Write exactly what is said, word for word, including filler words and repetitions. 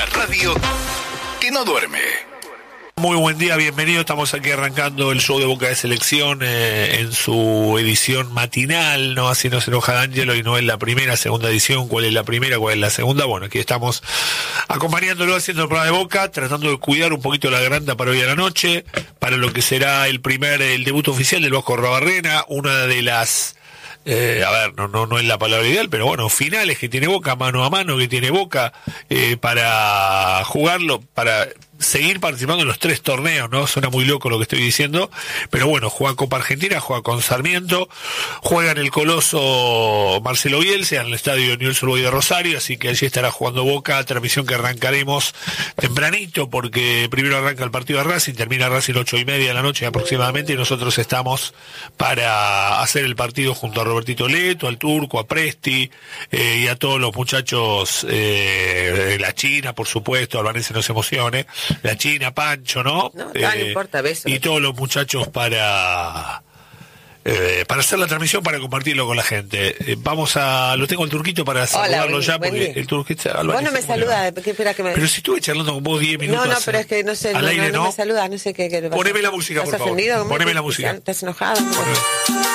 radio que no duerme. Muy buen día, bienvenido. Estamos aquí arrancando el show de Boca de Selección eh, en su edición matinal, ¿no? Así no se enoja D'Angelo, y no es la primera, segunda edición. ¿Cuál es la primera, cuál es la segunda? Bueno, aquí estamos acompañándolo, haciendo el programa de Boca, tratando de cuidar un poquito la garganta para hoy a la noche, para lo que será el primer, el debut oficial del Vasco Arrobarrena, una de las... Eh, a ver, no, no, no es la palabra ideal, pero bueno, finales que tiene Boca, mano a mano que tiene Boca, eh, para jugarlo, para seguir participando en los tres torneos, ¿no? Suena muy loco lo que estoy diciendo, pero bueno, juega Copa Argentina, juega con Sarmiento, juega en el Coloso Marcelo Bielsa, en el estadio Newell's Old Boys de Rosario, así que allí estará jugando Boca, transmisión que arrancaremos tempranito, porque primero arranca el partido de Racing, termina Racing ocho y media de la noche aproximadamente, y nosotros estamos para hacer el partido junto a Robertito Leto, al Turco, a Presti, eh, y a todos los muchachos, eh, de la China, por supuesto, Albanese no se emocione, la China, Pancho, ¿no? No, eh, no importa, besos. Y todos los muchachos para eh, para hacer la transmisión, para compartirlo con la gente. Eh, vamos a... Lo tengo al Turquito para saludarlo ya, porque el Turquito... Vos no me saludás, ¿qué espera que me... Pero si estuve charlando con vos diez minutos... No, no, pero es que no sé, al no, aire, no, no ¿no? me saludás, no sé qué... qué Poneme la música, por favor. ¿Estás ofendido? Poneme la música. ¿Estás enojado? Poneme.